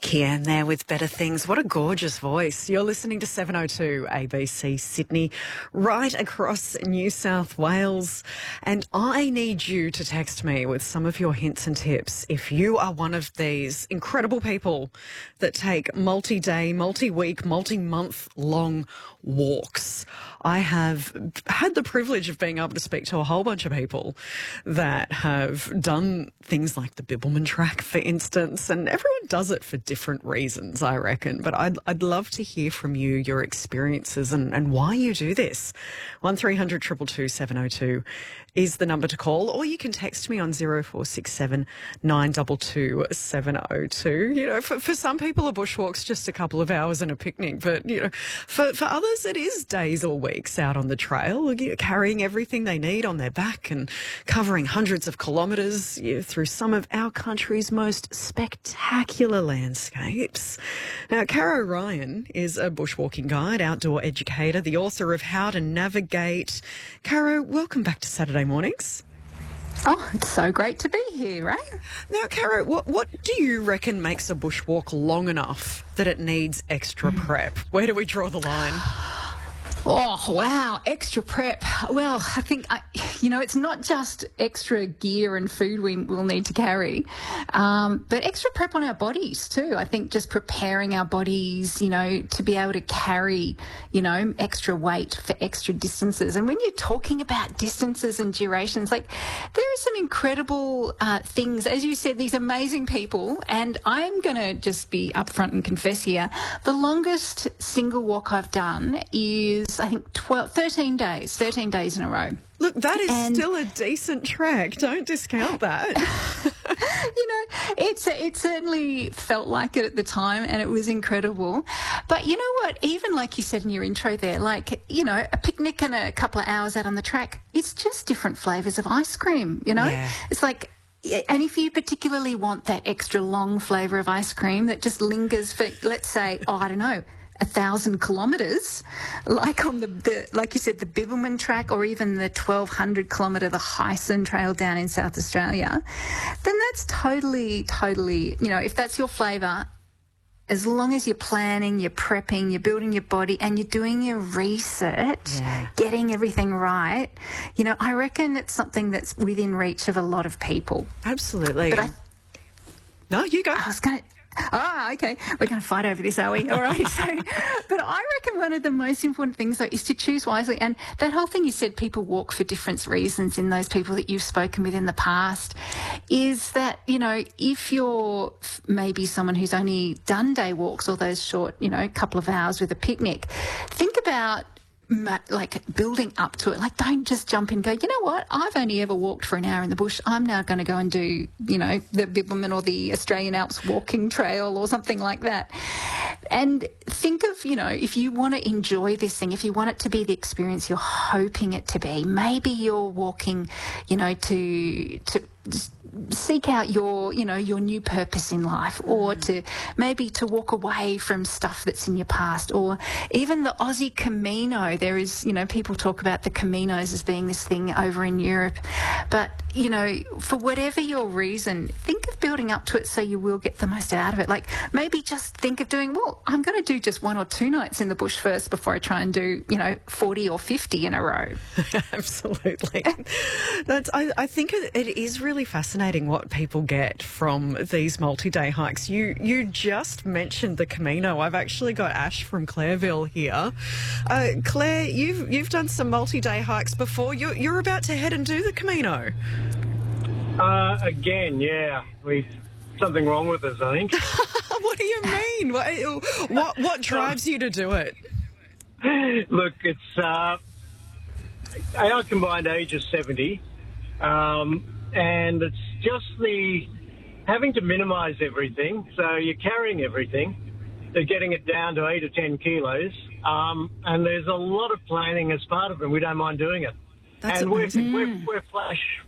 Kian there with Better Things. What a gorgeous voice. You're listening to 702 ABC Sydney, right across New South Wales. And I need you to text me with some of your hints and tips if you are one of these incredible people that take multi-day, multi-week, multi-month long walks. I have had the privilege of being able to speak to a whole bunch of people that have done things like the Bibbulmun Track, for instance, and everyone does it for different reasons, I reckon. But I'd love to hear from you, your experiences and why you do this. 1300 222 702 is the number to call, or you can text me on 0467 922 702. You know, for some people a bushwalk's just a couple of hours and a picnic, but, you know, for others it is days or weeks out on the trail, carrying everything they need on their back and covering hundreds of kilometres through some of our country's most spectacular landscapes. Now, Caro Ryan is a bushwalking guide, outdoor educator, the author of How to Navigate. Caro, welcome back to Saturday Mornings. Oh, it's so great to be here, right? Now, Caro, what do you reckon makes a bushwalk long enough that it needs extra prep? Where do we draw the line? Oh, wow, extra prep. Well, I think, it's not just extra gear and food we will need to carry, but extra prep on our bodies too. I think just preparing our bodies, to be able to carry, extra weight for extra distances. And when you're talking about distances and durations, there are some incredible things, as you said, these amazing people. And I'm going to just be upfront and confess here, the longest single walk I've done is, I think, 13 days in a row. Look, that is still a decent track. Don't discount that. It certainly felt like it at the time, and it was incredible. But you know what? Even like you said in your intro there, a picnic and a couple of hours out on the track, it's just different flavours of ice cream, Yeah. It's like, and if you particularly want that extra long flavour of ice cream that just lingers for, let's say, 1,000 kilometres, like on like you said, the Bibbulmun Track, or even the 1,200 kilometre, the Hyson Trail down in South Australia, then that's totally, if that's your flavour, as long as you're planning, you're prepping, you're building your body, and you're doing your research, getting everything right, I reckon it's something that's within reach of a lot of people. Absolutely. No, you go. Okay. We're going to fight over this, are we? All right. But I reckon one of the most important things, though, is to choose wisely. And that whole thing you said, people walk for different reasons, in those people that you've spoken with in the past, is that, if you're maybe someone who's only done day walks or those short, couple of hours with a picnic, think about building up to it. Don't just jump in and go, you know what, I've only ever walked for an hour in the bush, I'm now going to go and do, the Bibbulmun or the Australian Alps walking trail or something like that. And think of, if you want to enjoy this thing, if you want it to be the experience you're hoping it to be, maybe you're walking, to seek out your new purpose in life, or to walk away from stuff that's in your past, or even the Aussie Camino. There is, people talk about the Caminos as being this thing over in Europe, but, for whatever your reason, think of building up to it so you will get the most out of it. Maybe just think of doing, I'm going to do just 1 or 2 nights in the bush first before I try and do, 40 or 50 in a row. Absolutely. I think it is really fascinating what people get from these multi-day hikes. You just mentioned the Camino. I've actually got Ash from Clareville here. Claire, you've done some multi-day hikes before. You're about to head and do the Camino. Again, yeah. Something wrong with us, I think. What do you mean? What drives you to do it? Look, it's our combined age is 70, and it's just the having to minimise everything. So you're carrying everything, they're getting it down to 8 or 10 kilos, and there's a lot of planning as part of it. We don't mind doing it. That's and amazing. we're flash